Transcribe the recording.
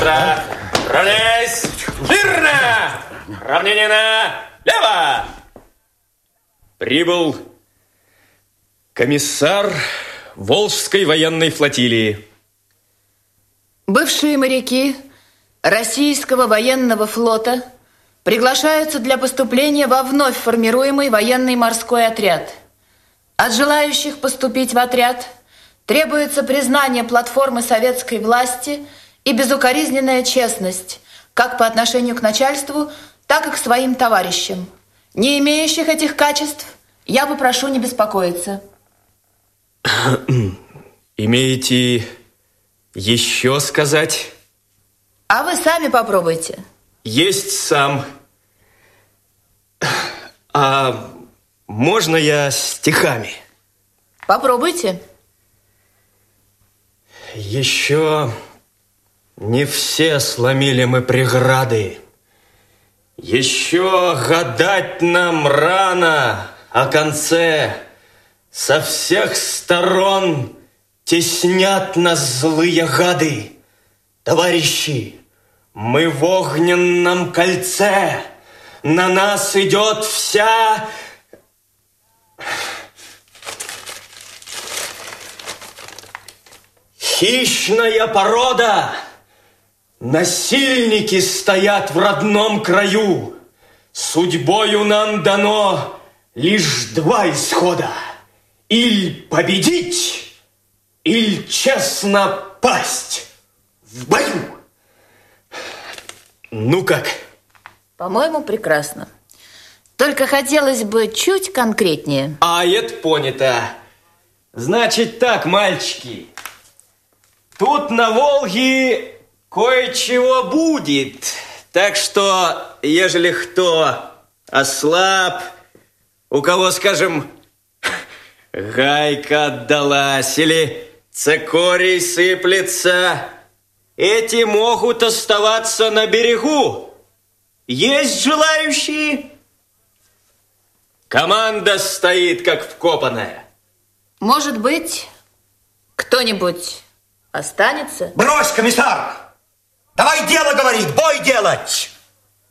Быстро! Равняйсь! Верно! Равнение налево! Прибыл комиссар Волжской военной флотилии. Бывшие моряки Российского военного флота приглашаются для поступления во вновь формируемый военный морской отряд. От желающих поступить в отряд требуется признание платформы советской власти и безукоризненная честность, как по отношению к начальству, так и к своим товарищам. Не имеющих этих качеств я попрошу не беспокоиться. Имеете еще сказать? А вы сами попробуйте. Есть сам. А можно я стихами? Попробуйте. Еще не все сломили мы преграды. Еще гадать нам рано о конце. Со всех сторон теснят нас злые гады. Товарищи, мы в огненном кольце. На нас идет вся... хищная порода. Насильники стоят в родном краю. Судьбою нам дано лишь два исхода. Иль победить, иль честно пасть в бою. Ну как? По-моему, прекрасно. Только хотелось бы чуть конкретнее. А это понято. Значит так, мальчики. Тут на Волге кое-чего будет. Так что, ежели кто ослаб, у кого, скажем, гайка отдалась или цикорий сыплется, эти могут оставаться на берегу. Есть желающие? Команда стоит, как вкопанная. Может быть, кто-нибудь останется? Брось, комиссар! Давай дело говорить, бой делать!